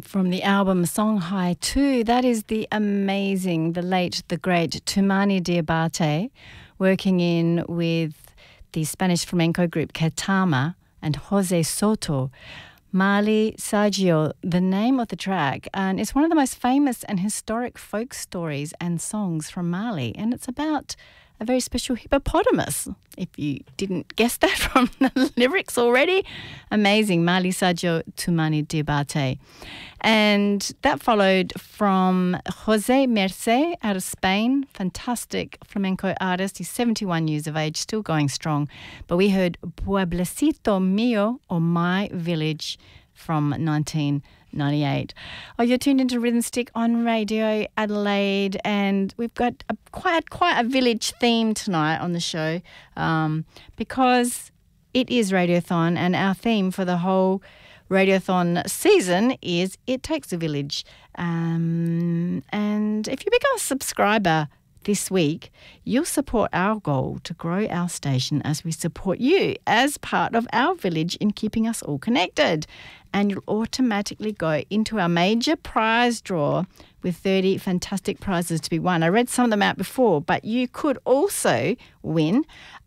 From the album Song High 2, that is the amazing, the late, the great Toumani Diabate, working in with the Spanish flamenco group Ketama and Jose Soto. Mali Saggio, the name of the track, and it's one of the most famous and historic folk stories and songs from Mali, and it's about a very special hippopotamus, if you didn't guess that from the lyrics already. Amazing, Mali Saggio Toumani Diabate. And that followed from Jose Merce out of Spain, fantastic flamenco artist. He's 71 years of age, still going strong. But we heard Pueblecito Mío, or My Village, from 1998. Oh, you're tuned into Rhythm Stick on Radio Adelaide, and we've got quite a village theme tonight on the show because it is Radiothon, and our theme for the whole Radiothon season is It Takes a Village. And if you become a subscriber this week, you'll support our goal to grow our station as we support you as part of our village in keeping us all connected. And you'll automatically go into our major prize draw with 30 fantastic prizes to be won. I read some of them out before, but you could also win,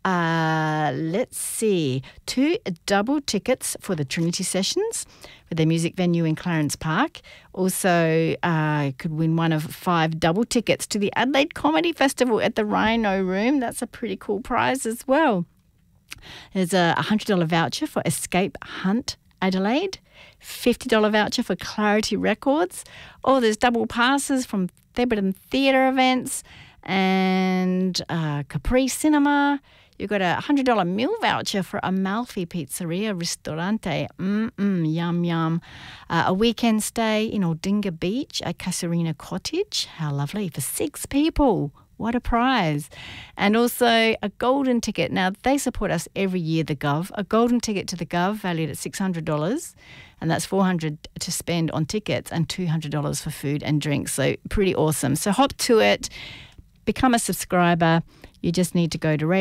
2 double tickets for the Trinity Sessions for their music venue in Clarence Park. Also, could win one of 5 double tickets to the Adelaide Comedy Festival at the Rhino Room. That's a pretty cool prize as well. There's a $100 voucher for Escape Hunt Adelaide, $50 voucher for Clarity Records. Oh, there's double passes from Thebarton Theatre events and Capri Cinema. You've got a $100 meal voucher for Amalfi Pizzeria Ristorante. Yum, yum. A weekend stay in Aldinga Beach at Casuarina Cottage. How lovely. For 6 people. What a prize. And also a golden ticket. Now, they support us every year, the Gov. A golden ticket to the Gov valued at $600. And that's $400 to spend on tickets and $200 for food and drinks. So pretty awesome. So hop to it. Become a subscriber. You just need to go to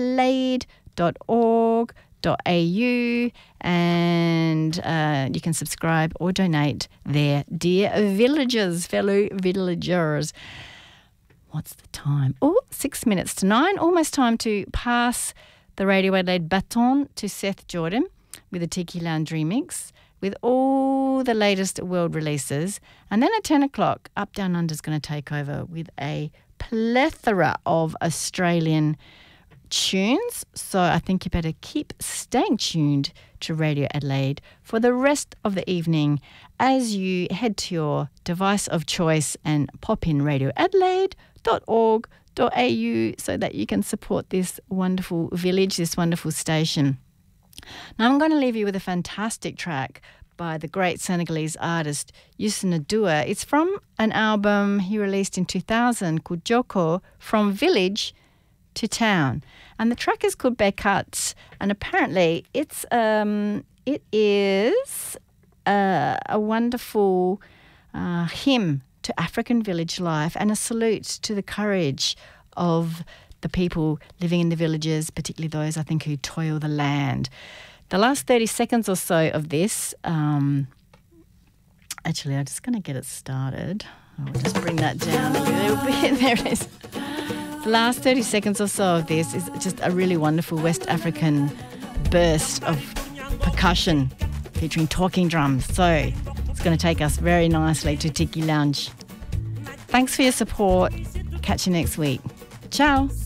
radioadelaide.org.au and you can subscribe or donate there. Dear villagers, fellow villagers. What's the time? 6 minutes to 9. Almost time to pass the Radio Adelaide baton to Seth Jordan with the Tiki Lounge remix with all the latest world releases. And then at 10 o'clock, Up Down Under's going to take over with a plethora of Australian tunes. So I think you better keep staying tuned to Radio Adelaide for the rest of the evening as you head to your device of choice and pop in radioadelaide.org.au so that you can support this wonderful village, this wonderful station. Now I'm going to leave you with a fantastic track by the great Senegalese artist Youssou N'Dour. It's from an album he released in 2000 called Joko, From Village to Town. And the track is called Bekat, and apparently it is a wonderful hymn to African village life and a salute to the courage of the people living in the villages, particularly those, I think, who toil the land. The last 30 seconds or so of this, actually, I'm just going to get it started. I'll just bring that down a little bit. There it is. The last 30 seconds or so of this is just a really wonderful West African burst of percussion featuring talking drums. So it's going to take us very nicely to Tiki Lounge. Thanks for your support. Catch you next week. Ciao.